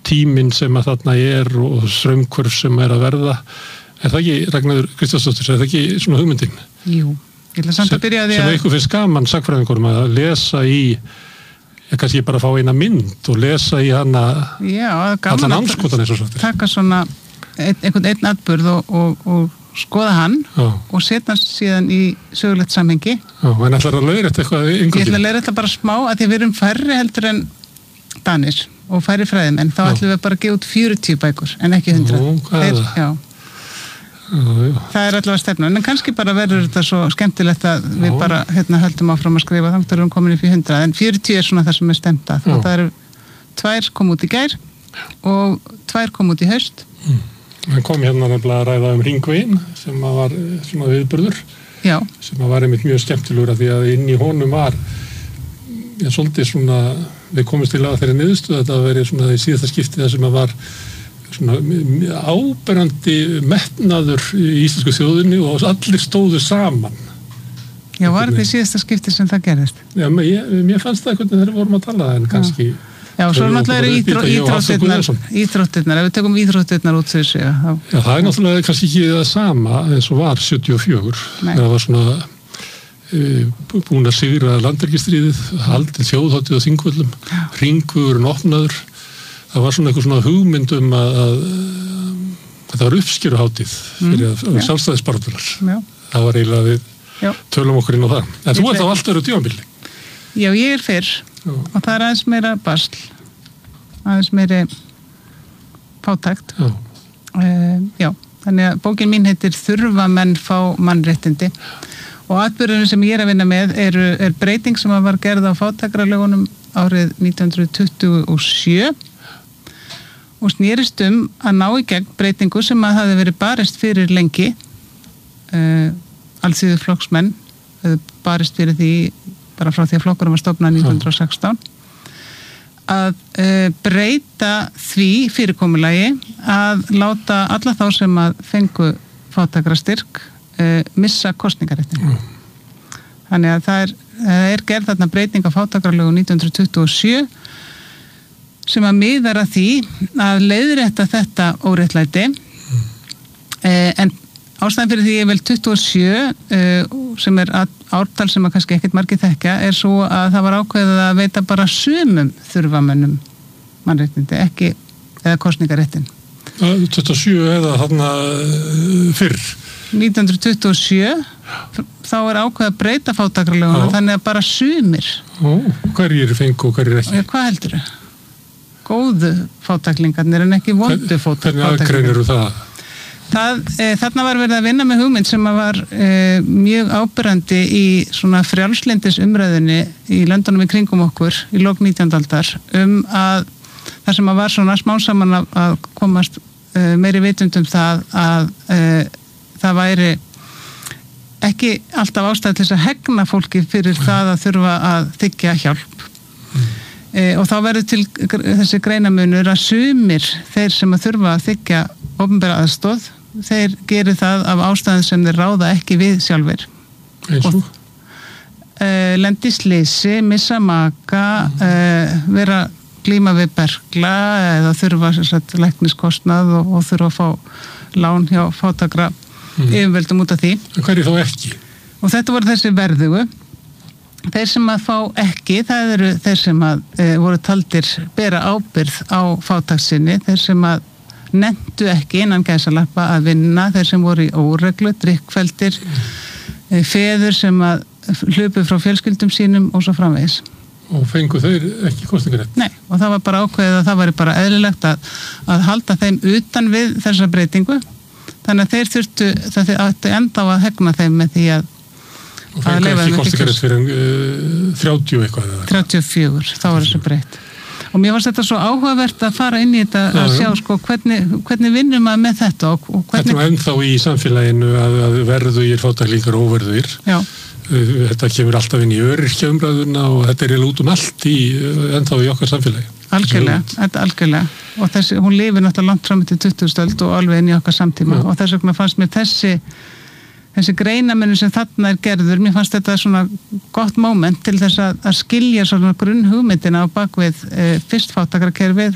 tíminn sem að þarna og straumhvörf sem að verða. Er það ekki, Ragnheiður Kristjánsdóttir, er það ekki svona hugmyndin? Jú, ég ætla samt að byrja að því sem ykkur finnst gaman sagnfræðingurum að lesa í, kannski bara fá eina mynd og lesa í hana allan andskotan eins og svo. Taka svona einn atburð og skoða hann og setja hann síðan í sögulegt samhengi. Já, en ætlar að leiðrétta eitthvað yngöngu? Ég ætla að leiðrétta bara smá að því við erum færri heldur en Danir og færri fræðimenn, þá ætlum við bara að gefa út 40 bækur en ekki 100. Það er allavega stefnan, en kannski bara verður þetta svo skemmtilegt að við bara höldum áfram að skrifa þannig að við erum komin upp í 100, en 40 er svona það sem er stemt að. Það eru 2 kom út í gær og 2 kom út í haust. Hann kom hérna nefnilega að ræða Hringveginn sem var svona viðburður. Já. Sem var einmitt mjög skemmtilegur af því að inn í honum var svolítið svona, við komumst til að þeirri niðurstöðu að þetta verið svona í síðasta skipti það sem var svona áberandi metnaður í íslensku þjóðinni og allir stóðu saman. Já, var þetta í síðasta skipti sem það gerðist? Já, mér fannst það hvernig þeir vorum að tala en kannski... Já, svo náttúrulega eru íþróttirnar, ef við tekum íþróttirnar út þessu. Já, það er náttúrulega kannski ekki það sama eins og var 74. Það var svona búin að sigra landhelgisstríðið, haldið þjóðhátíð á Þingvöllum, hringvegurinn opnaður. Það var svona eitthvað svona hugmynd að þetta var uppskeruhátíð fyrir sjálfstæðisbaráttunar. Það var eiginlega við tölum okkur inn á það. En þú ert á allt öðru tímabili. Já, ég er fyrr og það er aðeins meira basl, aðeins meiri fátækt. Já, þannig að bókin mín heitir Þurfa menn fá mannréttindi og atburðurinn sem ég er að vinna með er breyting sem var gerð á fátækralögunum árið 1927 og snerist að ná í gegn breytingu sem að hafi verið barist fyrir lengi. Alþýðuflokksmenn barist fyrir því bara frá því að flokkurum var stofnað 1916 að breyta því fyrirkomulagi að láta alla þá sem að fengu fátækrastyrk missa kosningaréttin. Þannig að það er gerð þarna breyting á fátækralögu 1927 sem að miðar að því að leiðrétta þetta óréttlæti en ástæðan fyrir því ég vel 27 sem er ártal sem að kannski ekkert margir þekkja er svo að það var ákveðið að veita bara sumum þurfamönnum mannréttindi ekki eða kosningaréttin. 27 eða þarna fyrr? 1927 þá er ákveðið að breyta fátækralöguna þannig að bara sumir. Hverjir fengu og hverjir ekki? Hvað heldur þau? Góðu fátæklingarnir en ekki vondu fátæklingarnir. Hvernig aðgreinir þú það? Þarna var verið að vinna með hugmynd sem var mjög áberandi í svona frjálslyndis umræðinni í löndunum í kringum okkur í lok 19. aldar að það sem var svona smám saman að komast meiri vitund það að það væri ekki alltaf ástæða til þess að hegna fólki fyrir það að þurfa að þiggja hjálp. Og þá verður til þessi greinamunur að sumir þeir sem að þurfa að þiggja opinbera aðstoð þeir gerir það af ástæðum sem þeir ráða ekki við sjálfir. Eins og? Lendi í slysi, missa maka, vera glíma við berkla eða þurfa lækniskostnað og þurfa að fá lán hjá fátækra yfirvöldum út af því. Hverju þá ekki? Og þetta voru þessi verðugu. Þeir sem að fá ekki, það eru þeir sem að voru taldir bera ábyrgð á fátæksinni, þeir sem að nenntu ekki innan gæsalappa að vinna, þeir sem voru í óreglu, drykkfeldir, feður sem að hlupu frá fjölskyldum sínum og svo framvegis. Og fengu þeir ekki kosningarétt? Nei, og það var bara ákveðið að það væri bara eðlilegt að halda þeim utan við þessa breytingu, þannig að þeir þurftu, það ætti enda á að hegna þeim með því að og fengu ekki kostingarétt fyrir 30 eitthvað? 34, þá var þessu breytt. Og mér fannst þetta svo áhugavert að fara inn í þetta að sjá sko hvernig vinnum maður með þetta og hvernig... Þetta er ennþá í samfélaginu að verðugir fátæklingar og óverðugir. Já. Þetta kemur alltaf inn í öryrkjaumræðuna og þetta er út allt ennþá í okkar samfélagi. Algjörlega, þetta algjörlega. Og hún lifir náttúrulega langt fram til 20. öld og alveg inn í okkar samtíma og þess vegna fannst mér þessi greinamennu sem þarna er gerður, mér fannst þetta svona gott moment til þess að skilja svona grunnhugmyndina á bakvið fyrst fátækrakerfið